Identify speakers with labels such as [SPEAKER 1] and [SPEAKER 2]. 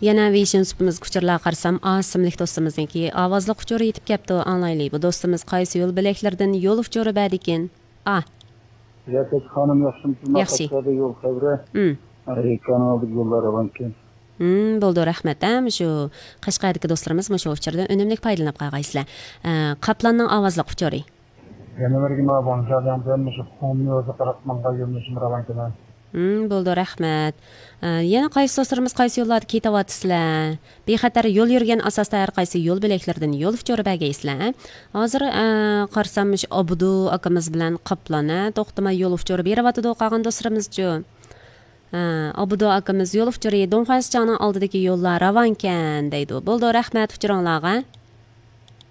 [SPEAKER 1] Yana Vision Supimiz kuchurlar qarsam asimlik do'stimizniki ovozli kuchuri yetib kelibdi anglayli. Bu do'stimiz qaysi yo'l bilaklardan yo'l uchuri badikin?
[SPEAKER 2] Yakak xanım yaxshimisiz?
[SPEAKER 1] Yaxshi.
[SPEAKER 2] Maqsadda yo'l xavri. Kanalda yollar avanken.
[SPEAKER 1] Bo'ldi, rahmat. Shu Qashqardagi do'stlarimiz shu uchurdan unumli foydalanib qolgaysizlar. Qaplanning ovozli kuchuri.
[SPEAKER 2] Yana birga ma'lumotlar ham shu qonun o'zi qaratmanga yo'lnishim ravanken.
[SPEAKER 1] Bo'ldi, rahmat. Yana qaysi do'stlarimiz qaysi yo'llarda ketyapsizlar? Bexatar yo'l yurgan asosda har qaysi yo'l bilaklardan yo'l uchuri bagaysizlar. Hozir qarsam shu Abudu akamiz bilan Qaplana to'xtamay yo'l uchuri beryapti qolgan do'stlarimiz-chu. Abudu akamiz yo'l uchuri Donxaschaning oldidagi yo'llar ravankan deydi. Bo'ldi, rahmat uchuringlarga.